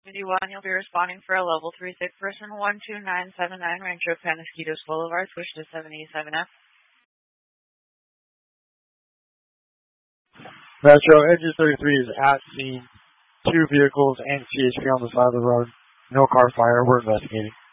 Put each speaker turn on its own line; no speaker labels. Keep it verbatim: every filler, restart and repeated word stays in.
fifty-one, you'll be responding for a level three six person, one two nine seven nine, Rancho Penasquitos Boulevard, switch to seven eighty-seven F.
Metro, engine thirty-three is at scene. Two vehicles and C H P on the side of the road. No car fire. We're investigating.